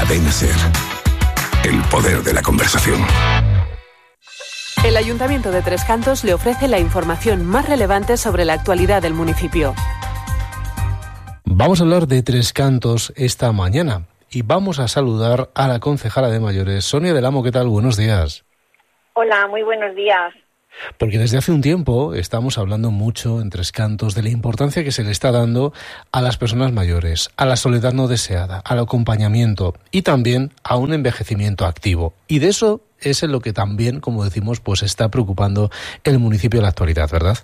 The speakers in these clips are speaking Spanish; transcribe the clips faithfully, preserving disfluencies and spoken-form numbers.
Cadena SER. El poder de la conversación. El Ayuntamiento de Tres Cantos le ofrece la información más relevante sobre la actualidad del municipio. Vamos a hablar de Tres Cantos esta mañana y vamos a saludar a la concejala de mayores, Sonia del Amo. ¿Qué tal? Buenos días. Hola, muy buenos días. Porque desde hace un tiempo estamos hablando mucho en Tres Cantos de la importancia que se le está dando a las personas mayores, a la soledad no deseada, al acompañamiento y también a un envejecimiento activo. Y de eso es en lo que también, como decimos, pues está preocupando el municipio en la actualidad, ¿verdad?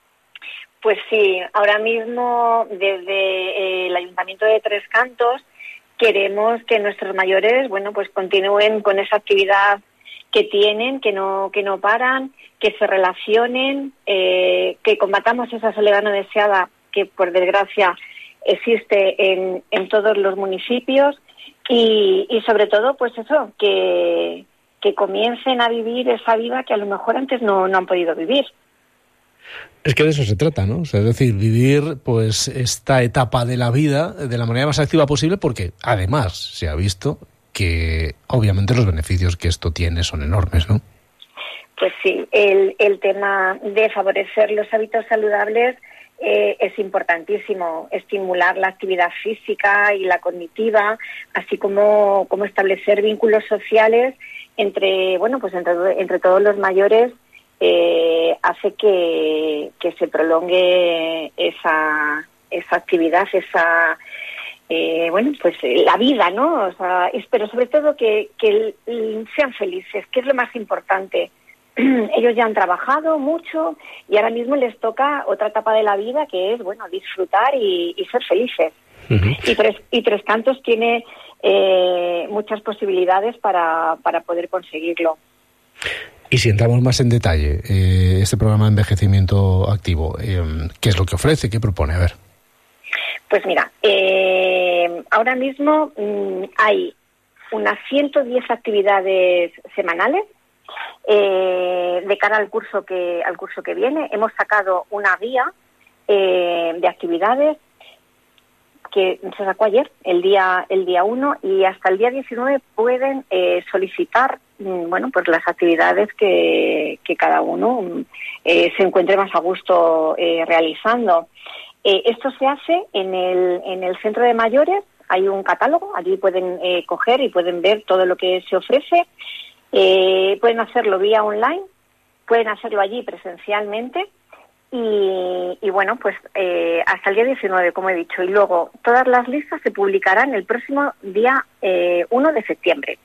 Pues sí, ahora mismo desde eh, el Ayuntamiento de Tres Cantos queremos que nuestros mayores, bueno, pues continúen con esa actividad que tienen, que no que no paran, que se relacionen, eh, que combatamos esa soledad no deseada que, por desgracia, existe en, en todos los municipios y, y sobre todo, pues eso, que, que comiencen a vivir esa vida que a lo mejor antes no, no han podido vivir. Es que de eso se trata, ¿no? O sea, es decir, vivir pues esta etapa de la vida de la manera más activa posible, porque además se ha visto que obviamente los beneficios que esto tiene son enormes, ¿no? Pues sí, el, el tema de favorecer los hábitos saludables eh, es importantísimo, estimular la actividad física y la cognitiva, así como, como establecer vínculos sociales entre, bueno, pues entre, entre todos los mayores, eh, hace que, que se prolongue esa, esa actividad, esa Eh, bueno, pues la vida, ¿no? O sea, pero sobre todo que, que sean felices, que es lo más importante. Ellos ya han trabajado mucho y ahora mismo les toca otra etapa de la vida que es, bueno, disfrutar y, y ser felices. Uh-huh. Y, tres, y Tres Cantos tiene eh, muchas posibilidades para, para poder conseguirlo. Y si entramos más en detalle, eh, este programa de envejecimiento activo, eh, ¿qué es lo que ofrece? ¿Qué propone? A ver. Pues mira, eh, ahora mismo mmm, hay unas ciento diez actividades semanales eh, de cara al curso que al curso que viene. Hemos sacado una guía eh, de actividades que se sacó ayer, el día el día uno, y hasta el día diecinueve pueden eh, solicitar mmm, bueno, pues las actividades que, que cada uno eh, se encuentre más a gusto eh, realizando. Eh, esto se hace en el, en el centro de mayores, hay un catálogo, allí pueden eh, coger y pueden ver todo lo que se ofrece, eh, pueden hacerlo vía online, pueden hacerlo allí presencialmente y, y bueno, pues eh, hasta el día diecinueve, como he dicho, y luego todas las listas se publicarán el próximo día eh, uno de septiembre.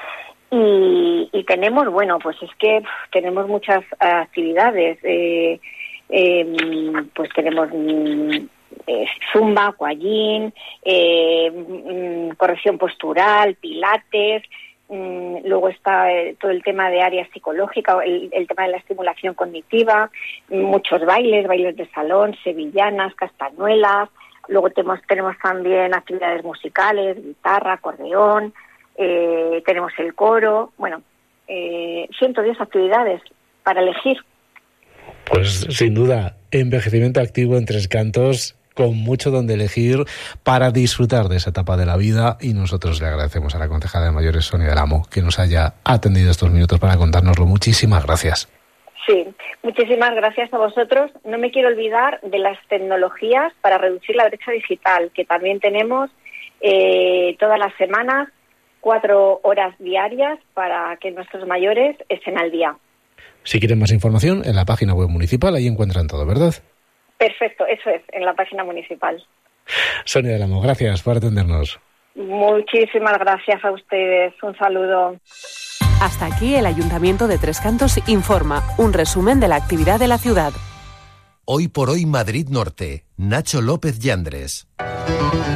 Y, y tenemos, bueno, pues es que pff, tenemos muchas uh, actividades, eh, Eh, pues tenemos eh, zumba, aquagym, eh, corrección postural, pilates, eh, luego está eh, todo el tema de área psicológica, el, el tema de la estimulación cognitiva, muchos bailes, bailes de salón, sevillanas, castañuelas, luego tenemos, tenemos también actividades musicales, guitarra, acordeón, eh, tenemos el coro, bueno, eh, ciento diez actividades para elegir. Pues sin duda, envejecimiento activo en Tres Cantos, con mucho donde elegir para disfrutar de esa etapa de la vida, y nosotros le agradecemos a la concejala de mayores, Sonia del Amo, que nos haya atendido estos minutos para contárnoslo. Muchísimas gracias. Sí, muchísimas gracias a vosotros. No me quiero olvidar de las tecnologías para reducir la brecha digital, que también tenemos eh, todas las semanas, cuatro horas diarias para que nuestros mayores estén al día. Si quieren más información, en la página web municipal, ahí encuentran todo, ¿verdad? Perfecto, eso es, en la página municipal. Sonia del Amo, gracias por atendernos. Muchísimas gracias a ustedes. Un saludo. Hasta aquí el Ayuntamiento de Tres Cantos informa, un resumen de la actividad de la ciudad. Hoy por hoy Madrid Norte, Nacho López Yandres.